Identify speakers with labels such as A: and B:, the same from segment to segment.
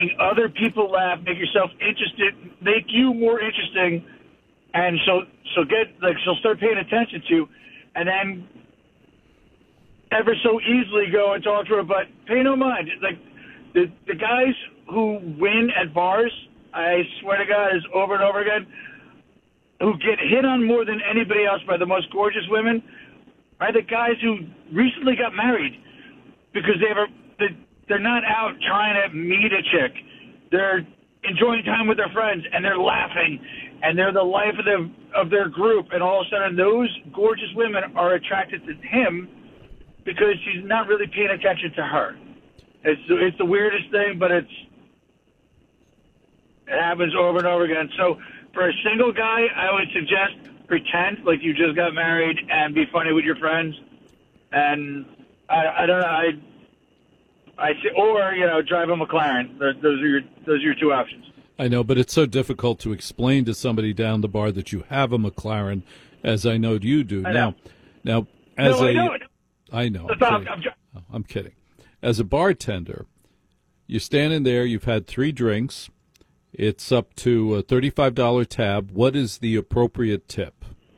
A: other people laugh, make yourself interested, make you more interesting, and she'll start paying attention to, and then ever so easily go and talk to her. But pay no mind, like the guys who win at bars, I swear to God, is over and over again, who get hit on more than anybody else by the most gorgeous women, are the guys who recently got married because they're not out trying to meet a chick. They're enjoying time with their friends, and they're laughing, and they're the life of their group. And all of a sudden, those gorgeous women are attracted to him because she's not really paying attention to her. It's the weirdest thing, but it happens over and over again. So for a single guy, I would suggest pretend like you just got married and be funny with your friends. And I don't know. I say, or drive a McLaren. Those are your two options.
B: I know, but it's so difficult to explain to somebody down the bar that you have a McLaren, as I know you do.
A: I know.
B: Now, as
A: no,
B: a,
A: I know.
B: I know.
A: I'm
B: kidding. As a bartender, you're standing there. You've had 3 drinks. It's up to a $35 tab. What is the appropriate tip?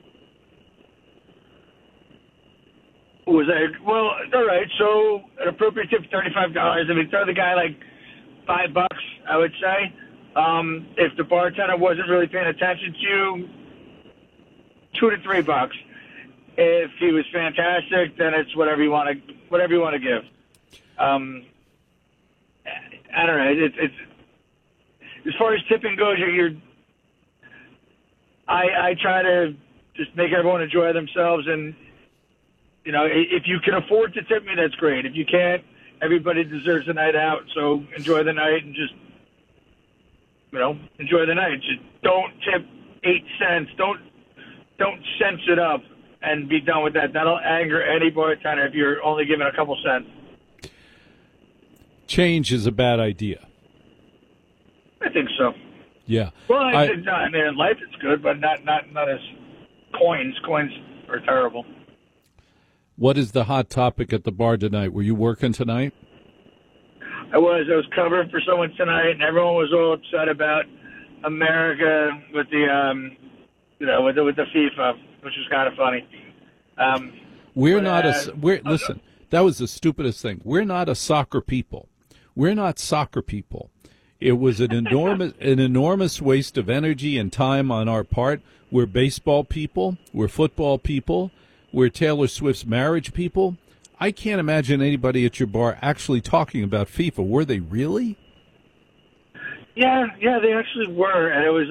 A: Well, all right. So an appropriate tip, $35. I mean, throw the guy like $5, I would say. If the bartender wasn't really paying attention to you, $2 to $3. If he was fantastic, then it's whatever you want to give. I don't know. It's as far as tipping goes, I try to just make everyone enjoy themselves, and if you can afford to tip me, that's great. If you can't, everybody deserves a night out, so enjoy the night and just enjoy the night. Just don't tip 8 cents. Don't sense it up and be done with that. That'll anger any bartender if you're only giving a couple cents.
B: Change is a bad idea.
A: I think so.
B: Yeah.
A: Well, I mean, in life it's good, but not as coins. Coins are terrible.
B: What is the hot topic at the bar tonight? Were you working tonight?
A: I was covering for someone tonight, and everyone was all upset about America with the with the FIFA, which was kind of funny.
B: Listen, that was the stupidest thing. We're not a soccer people. We're not soccer people. It was an enormous waste of energy and time on our part. We're baseball people. We're football people. We're Taylor Swift's marriage people. I can't imagine anybody at your bar actually talking about FIFA. Were they really?
A: Yeah, they actually were, and it was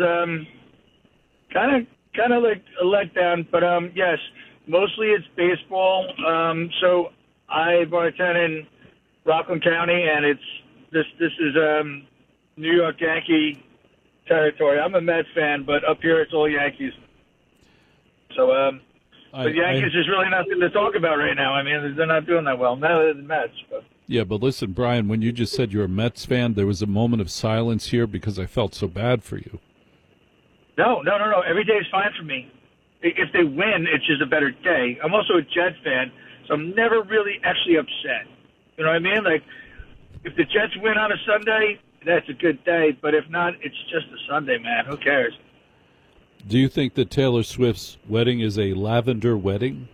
A: kind of like a letdown. But yes, mostly it's baseball. So I bartend in Rockland County, and this is New York Yankee territory. I'm a Mets fan, but up here it's all Yankees. So, but Yankees is really nothing to talk about right now. I mean, they're not doing that well. Neither the Mets. But.
B: Yeah, but listen, Brian, when you just said you're a Mets fan, there was a moment of silence here because I felt so bad for you.
A: No. Every day is fine for me. If they win, it's just a better day. I'm also a Jets fan, so I'm never really actually upset. You know what I mean? Like, if the Jets win on a Sunday, that's a good day. But if not, it's just a Sunday, man. Who cares?
B: Do you think that Taylor Swift's wedding is a lavender wedding?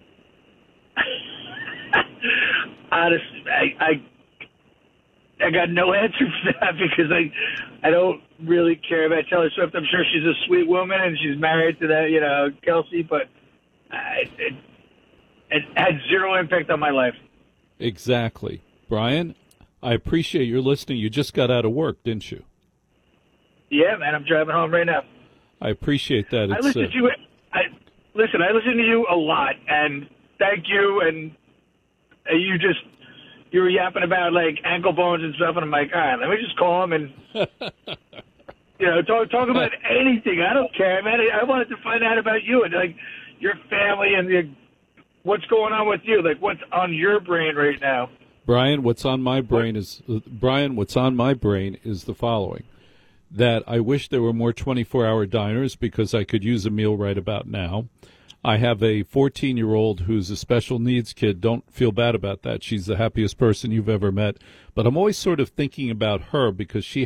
A: Honestly, I got no answer for that because I don't really care about Taylor Swift. I'm sure she's a sweet woman and she's married to that, Kelsey, but it had zero impact on my life.
B: Exactly. Brian, I appreciate your listening. You just got out of work, didn't you?
A: Yeah, man, I'm driving home right now.
B: I appreciate that.
A: I listen to you. I listen to you a lot, and thank you. And you were yapping about like ankle bones and stuff, and I'm like, all right, let me just call him and talk about anything. I don't care, man. I wanted to find out about you and like your family and what's going on with you. Like, what's on your brain right now?
B: Brian, what's on my brain is the following. That I wish there were more 24-hour diners because I could use a meal right about now. I have a 14-year-old who's a special needs kid. Don't feel bad about that. She's the happiest person you've ever met. But I'm always sort of thinking about her because she